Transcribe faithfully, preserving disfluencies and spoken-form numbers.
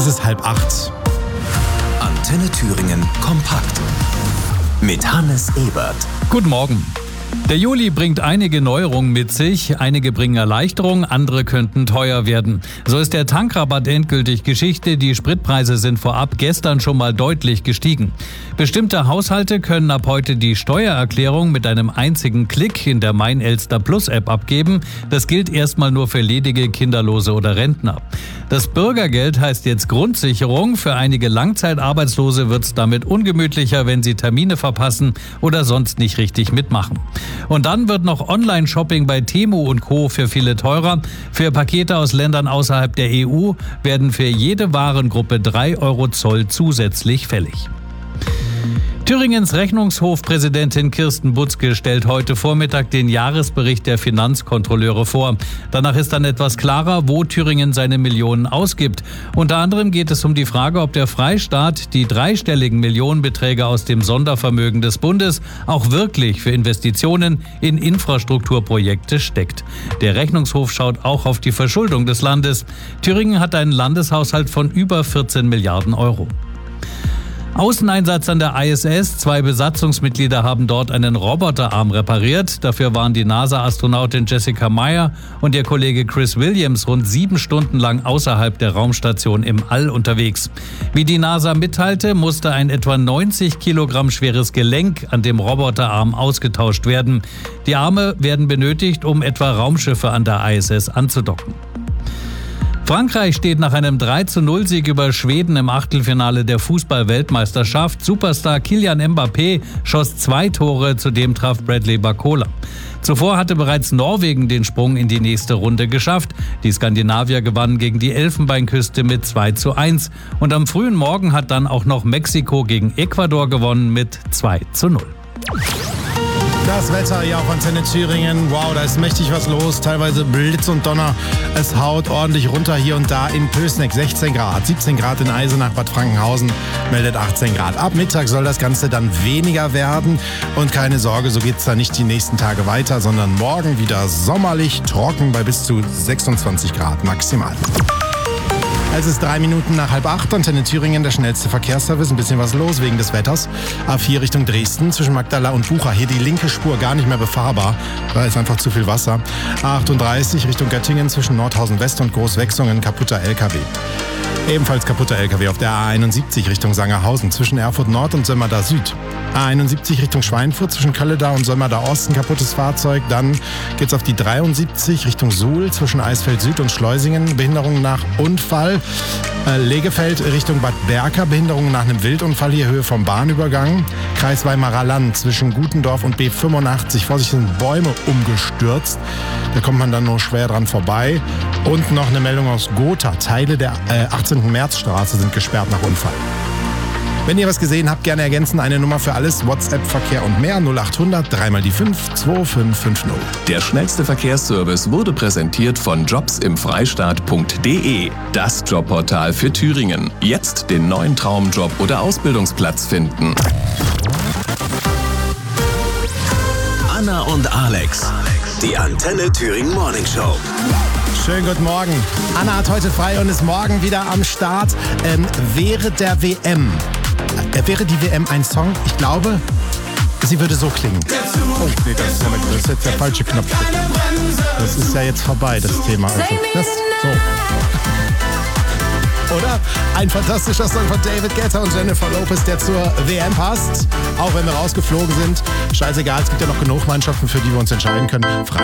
ist halb acht. Antenne Thüringen kompakt mit Hannes Ebert. Guten Morgen. Der Juli bringt einige Neuerungen mit sich. Einige bringen Erleichterung, andere könnten teuer werden. So ist der Tankrabatt endgültig Geschichte. Die Spritpreise sind vorab gestern schon mal deutlich gestiegen. Bestimmte Haushalte können ab heute die Steuererklärung mit einem einzigen Klick in der Mein Elster Plus App abgeben. Das gilt erstmal nur für ledige, Kinderlose oder Rentner. Das Bürgergeld heißt jetzt Grundsicherung. Für einige Langzeitarbeitslose wird es damit ungemütlicher, wenn sie Termine verpassen oder sonst nicht richtig mitmachen. Und dann wird noch Online-Shopping bei Temu und Co. für viele teurer. Für Pakete aus Ländern außerhalb der E U werden für jede Warengruppe drei Euro Zoll zusätzlich fällig. Thüringens Rechnungshofpräsidentin Kirsten Butzke stellt heute Vormittag den Jahresbericht der Finanzkontrolleure vor. Danach ist dann etwas klarer, wo Thüringen seine Millionen ausgibt. Unter anderem geht es um die Frage, ob der Freistaat die dreistelligen Millionenbeträge aus dem Sondervermögen des Bundes auch wirklich für Investitionen in Infrastrukturprojekte steckt. Der Rechnungshof schaut auch auf die Verschuldung des Landes. Thüringen hat einen Landeshaushalt von über vierzehn Milliarden Euro. Außeneinsatz an der I S S. Zwei Besatzungsmitglieder haben dort einen Roboterarm repariert. Dafür waren die NASA-Astronautin Jessica Meyer und ihr Kollege Chris Williams rund sieben Stunden lang außerhalb der Raumstation im All unterwegs. Wie die NASA mitteilte, musste ein etwa neunzig Kilogramm schweres Gelenk an dem Roboterarm ausgetauscht werden. Die Arme werden benötigt, um etwa Raumschiffe an der I S S anzudocken. Frankreich steht nach einem drei zu null Sieg über Schweden im Achtelfinale der Fußball-Weltmeisterschaft. Superstar Kylian Mbappé schoss zwei Tore, zudem traf Bradley Barcola. Zuvor hatte bereits Norwegen den Sprung in die nächste Runde geschafft. Die Skandinavier gewannen gegen die Elfenbeinküste mit zwei zu eins. Und am frühen Morgen hat dann auch noch Mexiko gegen Ecuador gewonnen mit zwei zu null. Das Wetter hier auf Antenne Thüringen. Wow, da ist mächtig was los. Teilweise Blitz und Donner. Es haut ordentlich runter hier und da in Pößneck. sechzehn Grad, siebzehn Grad in Eisenach, Bad Frankenhausen meldet achtzehn Grad. Ab Mittag soll das Ganze dann weniger werden. Und keine Sorge, so geht es dann nicht die nächsten Tage weiter, sondern morgen wieder sommerlich trocken bei bis zu sechsundzwanzig Grad maximal. Es ist drei Minuten nach halb acht. Antenne Thüringen, der schnellste Verkehrsservice. Ein bisschen was los wegen des Wetters. A vier Richtung Dresden zwischen Magdala und Bucha. Hier die linke Spur gar nicht mehr befahrbar. Da ist einfach zu viel Wasser. A achtunddreißig Richtung Göttingen zwischen Nordhausen West und Großwechsungen. Kaputter L K W. Ebenfalls kaputter L K W auf der A einundsiebzig Richtung Sangerhausen zwischen Erfurt Nord und Sömmerda Süd. A einundsiebzig Richtung Schweinfurt zwischen Kölleda und Sömmerda Osten, kaputtes Fahrzeug. Dann geht's auf die dreiundsiebzig Richtung Suhl zwischen Eisfeld Süd und Schleusingen. Behinderung nach Unfall. Äh, Legefeld Richtung Bad Berka. Behinderung nach einem Wildunfall hier Höhe vom Bahnübergang. Kreis Weimarer Land zwischen Gutendorf und B fünfundachtzig. Vorsicht, sind Bäume umgestürzt. Da kommt man dann nur schwer dran vorbei. Und noch eine Meldung aus Gotha. Teile der äh, achtzehnten Märzstraße sind gesperrt nach Unfall. Wenn ihr was gesehen habt, gerne ergänzen. Eine Nummer für alles. WhatsApp, Verkehr und mehr. null achthundert, dreimal die fünf, zwei fünf fünf null. Der schnellste Verkehrsservice wurde präsentiert von jobs im freistaat punkt de. Das Jobportal für Thüringen. Jetzt den neuen Traumjob oder Ausbildungsplatz finden. Anna und Alex. Die Antenne Thüringen Morning Show. Schönen guten Morgen. Anna hat heute frei und ist morgen wieder am Start. Ähm, wäre der W M, äh, wäre die W M ein Song? Ich glaube, sie würde so klingen. Oh, nee, das ist, Moment, das ist jetzt der falsche Knopf. Das ist ja jetzt vorbei, das Thema. Also, das, so. Oder? Ein fantastischer Song von David Guetta und Jennifer Lopez, der zur W M passt. Auch wenn wir rausgeflogen sind. Scheißegal, es gibt ja noch genug Mannschaften, für die wir uns entscheiden können.